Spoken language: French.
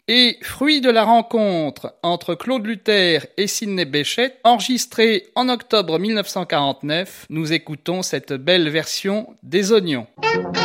Et fruit de la rencontre entre Claude Luther et Sidney Bechet, enregistrée en octobre 1949, nous écoutons cette belle version des Oignons.